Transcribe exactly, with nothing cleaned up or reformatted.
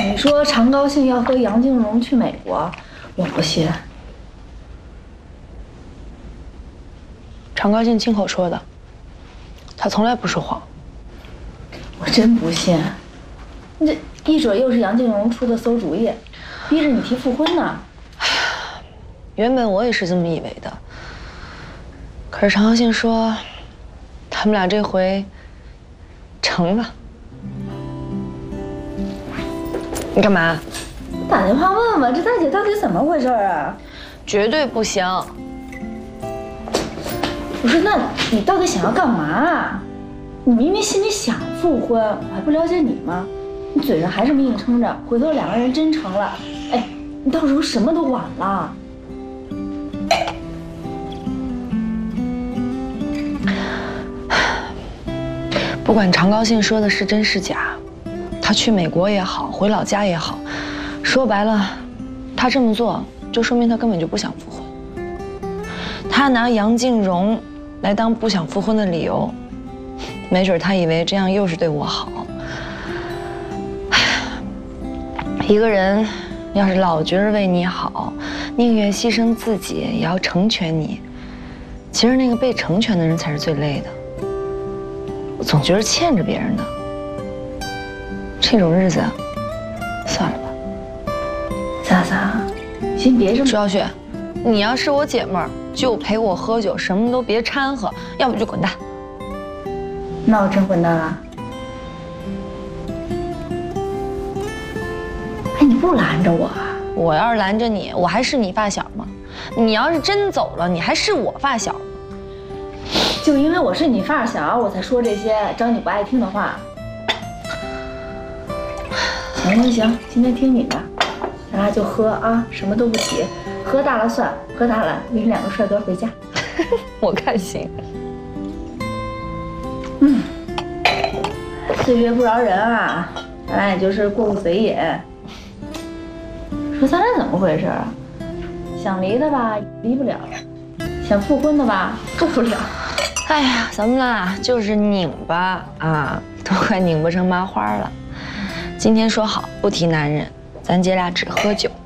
你说常高兴要和杨静荣去美国，我不信。 常高兴亲口说的，他从来不说谎。 我真不信，这一准又是杨静荣出的馊主意，逼着你提复婚呢。 原本我也是这么以为的，可是常高兴说，他们俩这回成了。你干嘛？ 打电话问问这大姐到底怎么回事啊？ 绝对不行。 我说，那你到底想要干嘛啊？你明明心里想复婚，我还不了解你吗？你嘴上还这么硬撑着，回头两个人真成了，哎，你到时候什么都晚了。 不管常高兴说的是真是假，他去美国也好，回老家也好，说白了，他这么做就说明他根本就不想复婚。他拿杨静荣来当不想复婚的理由，没准他以为这样又是对我好。一个人要是老觉着为你好，宁愿牺牲自己也要成全你，其实那个被成全的人才是最累的。我总觉得欠着别人的，这种日子，算了吧。 莎莎，先别这么。 朱小雪，你要是我姐妹儿，就陪我喝酒，什么都别掺和，要不就滚蛋。 那我真滚蛋了。哎，你不拦着我啊？ 我要是拦着你，我还是你发小吗？你要是真走了，你还是我发小吗？ 就因为我是你发小，我才说这些招你不爱听的话。行行行，今天听你的，咱俩就喝啊，什么都不提，喝大了算，喝大了领两个帅哥回家。 我看行。 嗯，岁月不饶人啊，咱俩也就是过过嘴瘾。说咱俩怎么回事啊？想离的吧，离不了；想复婚的吧，复不了。 哎呀，咱们俩就是拧巴啊，都快拧巴成麻花了。今天说好不提男人，咱姐俩只喝酒。